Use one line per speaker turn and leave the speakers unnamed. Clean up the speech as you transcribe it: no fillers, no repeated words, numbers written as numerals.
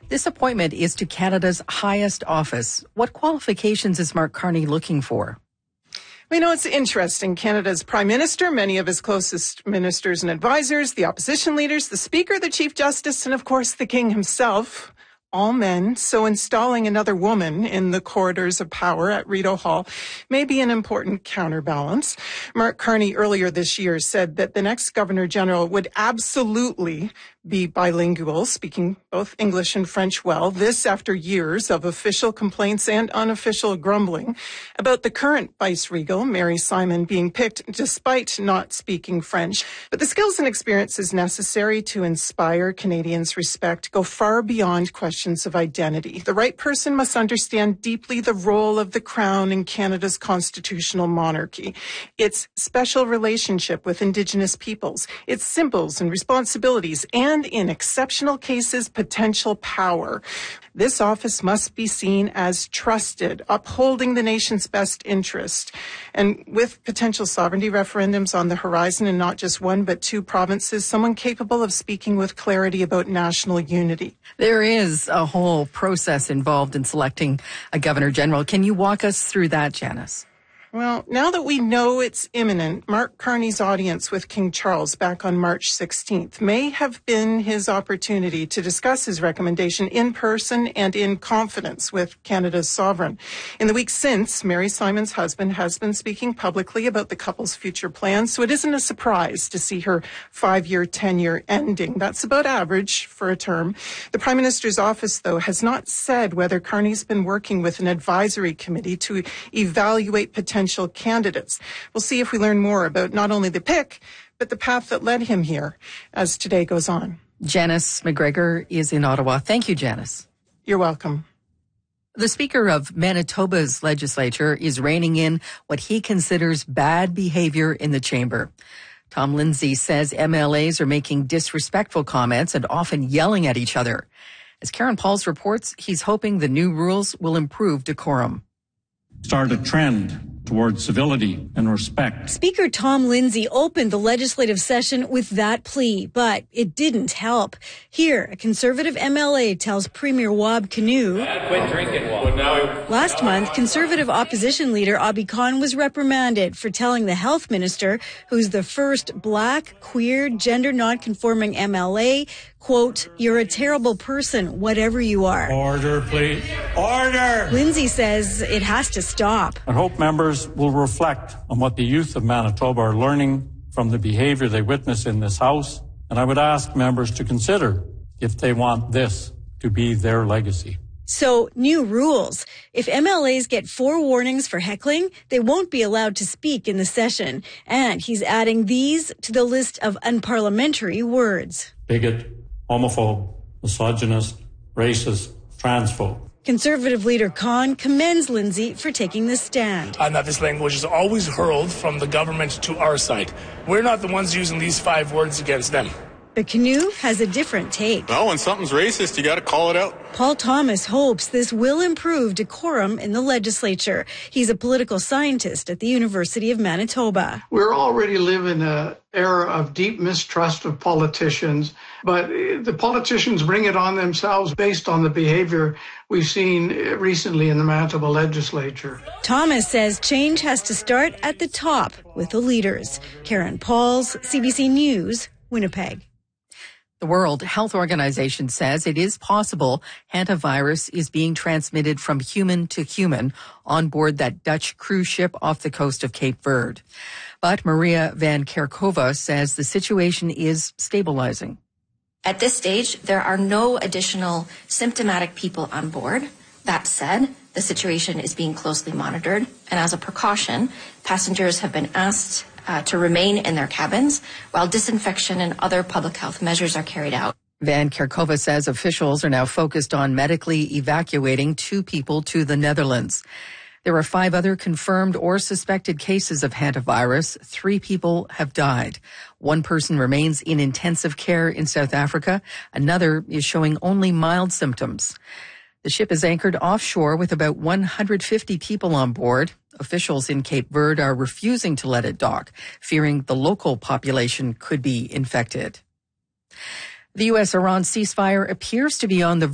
This appointment is to Canada's highest office. What qualifications is Mark Carney looking for?
We know it's interesting. Canada's Prime Minister, many of his closest ministers and advisors, the opposition leaders, the Speaker, the Chief Justice, and of course the King himself, all men. So installing another woman in the corridors of power at Rideau Hall may be an important counterbalance. Mark Carney earlier this year said that the next Governor General would absolutely be bilingual, speaking both English and French well. This after years of official complaints and unofficial grumbling about the current vice-regal, Mary Simon, being picked despite not speaking French. But the skills and experiences necessary to inspire Canadians' respect go far beyond questions of identity. The right person must understand deeply the role of the Crown in Canada's constitutional monarchy, its special relationship with Indigenous peoples, its symbols and responsibilities, and in exceptional cases, potential power. This office must be seen as trusted, upholding the nation's best interest. And with potential sovereignty referendums on the horizon in not just one but two provinces, someone capable of speaking with clarity about national unity.
There is a whole process involved in selecting a Governor General. Can you walk us through that, Janice?
Well, now that we know it's imminent, Mark Carney's audience with King Charles back on March 16th may have been his opportunity to discuss his recommendation in person and in confidence with Canada's sovereign. In the weeks since, Mary Simon's husband has been speaking publicly about the couple's future plans, so it isn't a surprise to see her 5-year tenure ending. That's about average for a term. The Prime Minister's office, though, has not said whether Carney's been working with an advisory committee to evaluate potential candidates. We'll see if we learn more about not only the pick, but the path that led him here as today goes on.
Janice McGregor is in Ottawa. Thank you, Janice.
You're welcome.
The Speaker of Manitoba's legislature is reining in what he considers bad behavior in the chamber. Tom Lindsay says MLAs are making disrespectful comments and often yelling at each other. As Karen Pauls reports, he's hoping the new rules will improve decorum.
Start a trend towards civility and respect.
Speaker Tom Lindsay opened the legislative session with that plea, but it didn't help. Here, a Conservative MLA tells Premier Wab Kinew,
quit drinking water.
Last month, Conservative opposition leader Abi Khan was reprimanded for telling the health minister, who's the first black, queer, gender non-conforming MLA, quote, "You're a terrible person, whatever you are."
Order, please. Order!
Lindsay says it has to stop.
I hope members will reflect on what the youth of Manitoba are learning from the behavior they witness in this House, and I would ask members to consider if they want this to be their legacy.
So, new rules. If MLAs get 4 warnings for heckling, they won't be allowed to speak in the session. And he's adding these to the list of unparliamentary words.
Bigot, homophobe, misogynist, racist, transphobe.
Conservative leader Khan commends Lindsay for taking this stand.
And that this language is always hurled from the government to our side. We're not the ones using these 5 words against them.
But Kinew has a different take.
Well, when something's racist, you got to call it out.
Paul Thomas hopes this will improve decorum in the legislature. He's a political scientist at the University of Manitoba.
We're already living in an era of deep mistrust of politicians, but the politicians bring it on themselves based on the behavior we've seen recently in the Manitoba legislature.
Thomas says change has to start at the top with the leaders. Karen Pauls, CBC News, Winnipeg.
The World Health Organization says it is possible hantavirus is being transmitted from human to human on board that Dutch cruise ship off the coast of Cape Verde. But Maria Van Kerkhove says the situation is stabilizing.
At this stage, there are no additional symptomatic people on board. That said, the situation is being closely monitored, and as a precaution, passengers have been asked to remain in their cabins while disinfection and other public health measures are carried out.
Van Kerkhove says officials are now focused on medically evacuating 2 people to the Netherlands. There are 5 other confirmed or suspected cases of hantavirus. 3 people have died. 1 person remains in intensive care in South Africa. Another is showing only mild symptoms. The ship is anchored offshore with about 150 people on board. Officials in Cape Verde are refusing to let it dock, fearing the local population could be infected. The U.S.-Iran ceasefire appears to be on the